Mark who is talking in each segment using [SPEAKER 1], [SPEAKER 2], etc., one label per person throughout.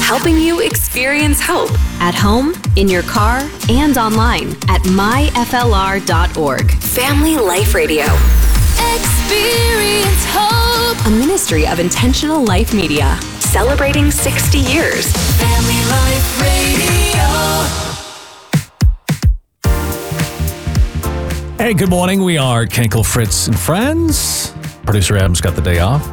[SPEAKER 1] helping you experience hope at home, in your car, and online at myflr.org. Family Life Radio. Experience hope. A ministry of Intentional Life Media. Celebrating 60 years. Family Life Radio.
[SPEAKER 2] Hey, good morning. We are Kenkel, Fritz, and Friends. Producer Adam's got the day off.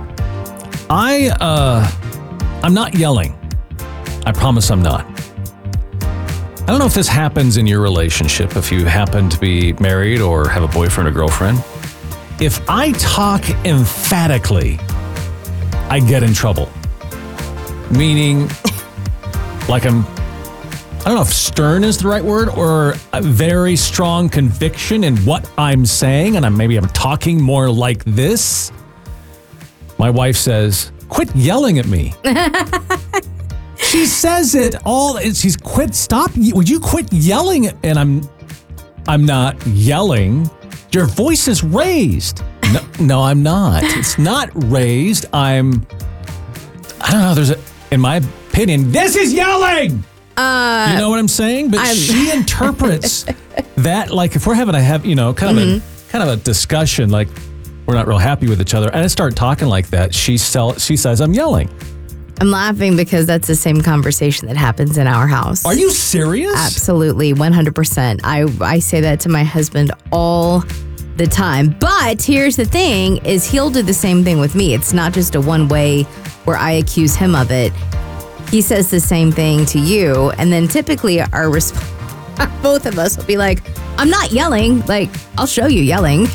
[SPEAKER 2] I'm not yelling. I promise I'm not. I don't know if this happens in your relationship, if you happen to be married or have a boyfriend or girlfriend. If I talk emphatically, I get in trouble. Meaning, like I don't know if stern is the right word, or a very strong conviction in what I'm saying, and maybe I'm talking more like this. My wife says, "Quit yelling at me." She says it all. She's stop. Would you quit yelling? And I'm not yelling. Your voice is raised. No, I'm not. It's not raised. I don't know. In my opinion, this is yelling. You know what I'm saying? But she interprets that like if we're having kind of a discussion, like we're not real happy with each other, and I start talking like that, she says I'm yelling.
[SPEAKER 3] I'm laughing because that's the same conversation that happens in our house.
[SPEAKER 2] Are you serious?
[SPEAKER 3] Absolutely, 100%. I say that to my husband all the time. But here's the thing, is he'll do the same thing with me. It's not just a one way where I accuse him of it. He says the same thing to you. And then typically our response, both of us will be like, I'm not yelling. Like, I'll show you yelling.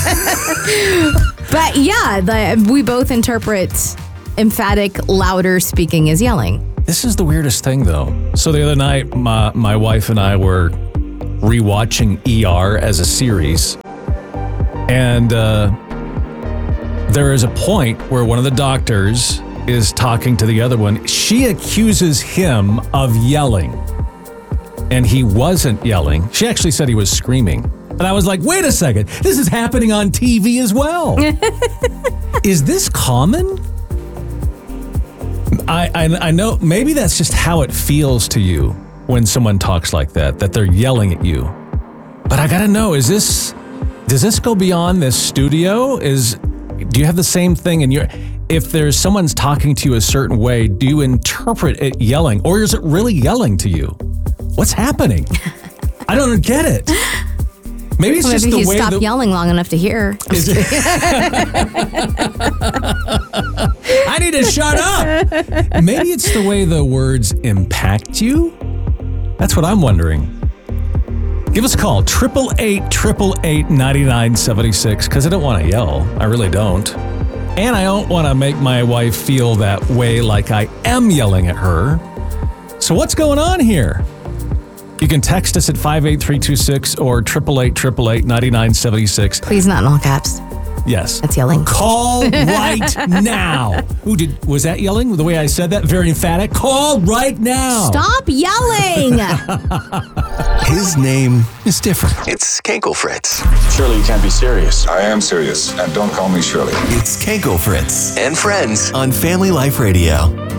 [SPEAKER 3] But yeah, we both interpret emphatic, louder speaking as yelling.
[SPEAKER 2] This is the weirdest thing, though. So the other night, my wife and I were rewatching ER as a series. And there is a point where one of the doctors is talking to the other one. She accuses him of yelling. And he wasn't yelling. She actually said he was screaming. And I was like, wait a second. This is happening on TV as well. Is this common? I know maybe that's just how it feels to you when someone talks like that they're yelling at you. But I gotta know, does this go beyond this studio? Do you have the same thing if there's someone's talking to you a certain way, do you interpret it yelling, or is it really yelling to you? What's happening? I don't get it. Maybe it's just the way
[SPEAKER 3] you stop yelling long enough to hear.
[SPEAKER 2] I need to shut up. Maybe it's the way the words impact you. That's what I'm wondering. Give us a call, 888-888-9976, because I don't want to yell. I really don't. And I don't want to make my wife feel that way like I am yelling at her. So what's going on here? You can text us at 58326 or 888-888-9976.
[SPEAKER 3] Please not in all caps.
[SPEAKER 2] Yes.
[SPEAKER 3] That's yelling.
[SPEAKER 2] Call right now. Was that yelling? The way I said that? Very emphatic. Call right now.
[SPEAKER 3] Stop yelling.
[SPEAKER 4] His name is different. It's Kenkel Fritz.
[SPEAKER 5] Surely you can't be serious.
[SPEAKER 6] I am serious, and don't call me Shirley.
[SPEAKER 4] It's Kenkel Fritz and Friends on Family Life Radio.